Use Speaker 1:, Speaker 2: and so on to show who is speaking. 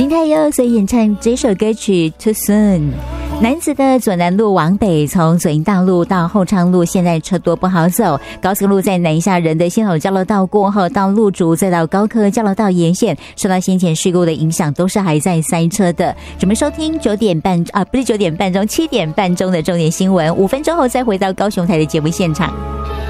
Speaker 1: 金泰佑所演唱这首歌曲 Too Soon。男子的左南路往北，从左营大路到后昌路，现在车多不好走。高速路在南下人的先头交流道过后，到路竹再到高科交流道沿线，受到先前事故的影响，都是还在塞车的。准备收听9点半不是9点半钟，7点半钟的重点新闻，5分钟后再回到高雄台的节目现场。